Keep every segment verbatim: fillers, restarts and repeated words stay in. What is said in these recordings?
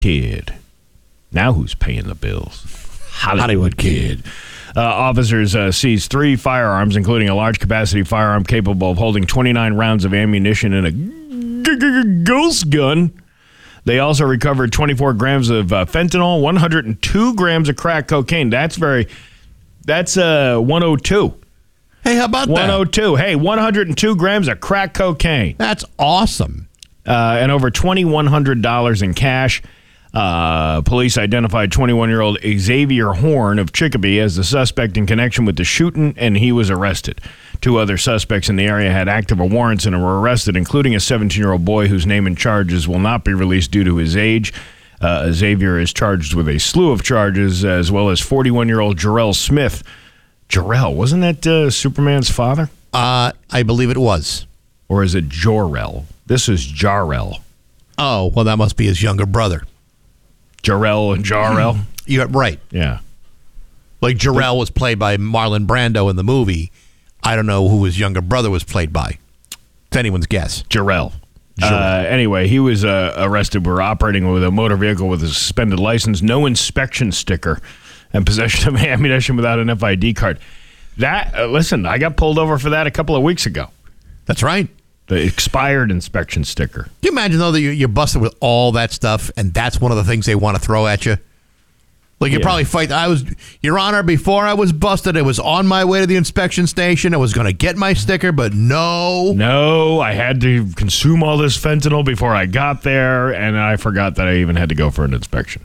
Kid. Now who's paying the bills? Hollywood, Hollywood Kid. Uh, officers uh, seized three firearms, including a large-capacity firearm capable of holding twenty-nine rounds of ammunition and a g- g- g- ghost gun. They also recovered twenty-four grams of uh, fentanyl, one hundred two grams of crack cocaine. That's very, that's uh, one oh two. Hey, how about one oh two. that? Hey, one hundred two grams of crack cocaine. That's awesome. Uh, and over twenty-one hundred dollars in cash. Uh, police identified twenty-one-year-old Xavier Horn of Chicopee as the suspect in connection with the shooting, and he was arrested. Two other suspects in the area had active warrants and were arrested, including a seventeen-year-old boy whose name and charges will not be released due to his age. Uh, Xavier is charged with a slew of charges, as well as forty-one-year-old Jarrell Smith. Jarrell, wasn't that uh, Superman's father? Uh, I believe it was. Or is it Jor-El? This is Jarrell. Oh, well, that must be his younger brother. Jarrell and Jor-El? You're right. Yeah. Like Jarrell was played by Marlon Brando in the movie. I don't know who his younger brother was played by. It's anyone's guess. Jarrell. Uh, anyway, he was uh, arrested. We're operating with a motor vehicle with a suspended license, no inspection sticker, and possession of ammunition without an F I D card. That, uh, listen, I got pulled over for that a couple of weeks ago. That's right. The expired inspection sticker. Can you imagine, though, that you're busted with all that stuff, and that's one of the things they want to throw at you? Like, you Yeah. probably fight. I was, Your Honor, before I was busted, I was on my way to the inspection station. I was going to get my sticker, but no. No, I had to consume all this fentanyl before I got there, and I forgot that I even had to go for an inspection.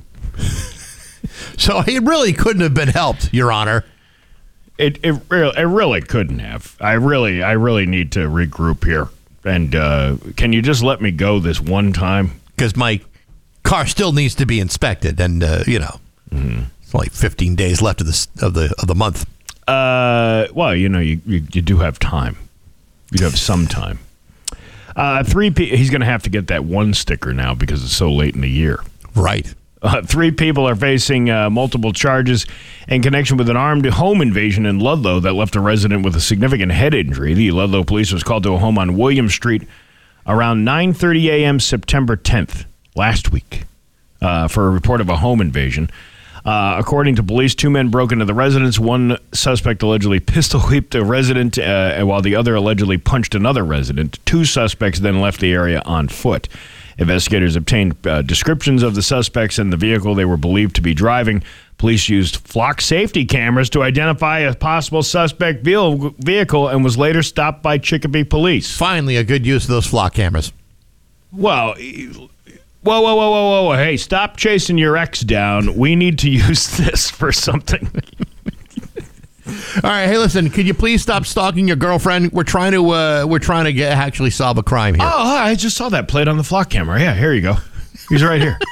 So it really couldn't have been helped, Your Honor. It it really it really couldn't have. I really I really need to regroup here. And uh, can you just let me go this one time? Because my car still needs to be inspected, and uh, you know, mm-hmm. It's only fifteen days left of the of the of the month. Uh, well, you know, you, you you do have time. You have some time. Uh, three. Pe- he's going to have to get that one sticker now because it's so late in the year. Right. Uh, three people are facing uh, multiple charges in connection with an armed home invasion in Ludlow that left a resident with a significant head injury. The Ludlow police was called to a home on William Street around nine thirty a.m. September tenth, last week, uh, for a report of a home invasion. Uh, according to police, two men broke into the residence. One suspect allegedly pistol-whipped a resident, uh, while the other allegedly punched another resident. Two suspects then left the area on foot. Investigators obtained uh, descriptions of the suspects and the vehicle they were believed to be driving. Police used flock safety cameras to identify a possible suspect vehicle and was later stopped by Chicopee police. Finally, a good use of those flock cameras. Well, whoa, whoa, whoa, whoa, whoa. Hey, stop chasing your ex down. We need to use this for something. All right, hey, listen. Could you please stop stalking your girlfriend? We're trying to uh, we're trying to get, actually solve a crime here. Oh, I just saw that played on the flock camera. Yeah, here you go. He's right here.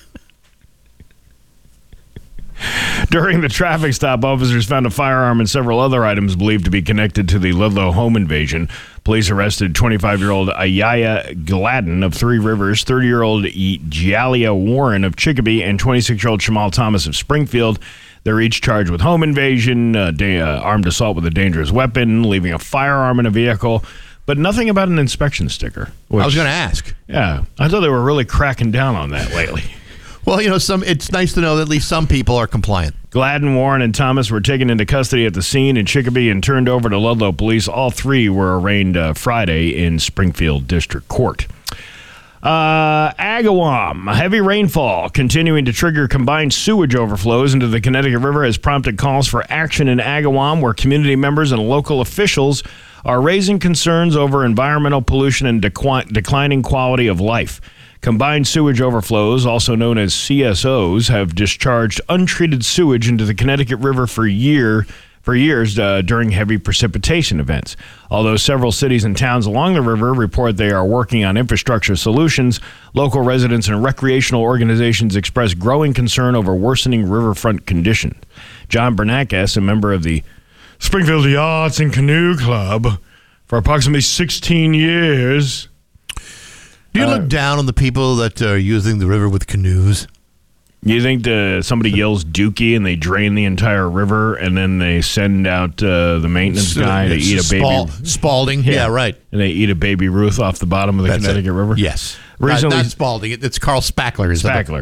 During the traffic stop, officers found a firearm and several other items believed to be connected to the Ludlow home invasion. Police arrested twenty-five-year-old Ayaya Gladden of Three Rivers, thirty-year-old Gialia Warren of Chicopee, and twenty-six-year-old Shamal Thomas of Springfield. They're each charged with home invasion, uh, da- uh, armed assault with a dangerous weapon, leaving a firearm in a vehicle, but nothing about an inspection sticker. Which, I was going to ask. Yeah, I thought they were really cracking down on that lately. Well, you know, some it's nice to know that at least some people are compliant. Gladden, Warren, and Thomas were taken into custody at the scene in Chicopee and turned over to Ludlow police. All three were arraigned uh, Friday in Springfield District Court. Uh, Agawam, heavy rainfall continuing to trigger combined sewage overflows into the Connecticut River has prompted calls for action in Agawam, where community members and local officials are raising concerns over environmental pollution and dequ- declining quality of life. Combined sewage overflows, also known as C S Os, have discharged untreated sewage into the Connecticut River for year for years uh, during heavy precipitation events. Although several cities and towns along the river report they are working on infrastructure solutions, local residents and recreational organizations express growing concern over worsening riverfront conditions. John Bernanke, a member of the Springfield Yachts and Canoe Club for approximately sixteen years. Do you uh, look down on the people that are using the river with canoes? You think the, somebody yells Dookie and they drain the entire river and then they send out uh, the maintenance guy to eat a baby? Spal- Spalding, yeah. yeah, right. And they eat a baby Ruth off the bottom of the That's Connecticut it. River? Yes. Recently, not, not Spalding. It, it's Carl Spackler. Is that Spackler.